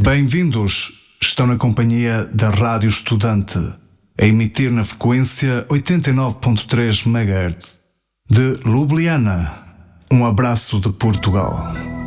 Bem-vindos! Estão na companhia da Rádio Estudante, a emitir na frequência 89.3 MHz de Ljubljana. Um abraço de Portugal.